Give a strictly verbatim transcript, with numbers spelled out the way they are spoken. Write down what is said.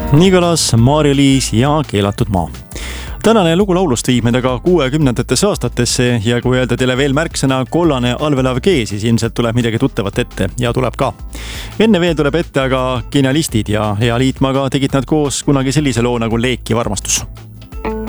Nii kõlas Maarja-Liis ja Keelatud maa. Tänane lugu laulust viib meid aga kuuekümnendatesse aastatesse ja kui öelda teile veel märksõna kollane allvelav G, siis ilmselt tuleb midagi tuttavat ette ja tuleb ka. Enne veel tuleb ette aga genialistid ja Lea Liitmaga tegid nad koos kunagi sellise loo nagu Leekiv armastus.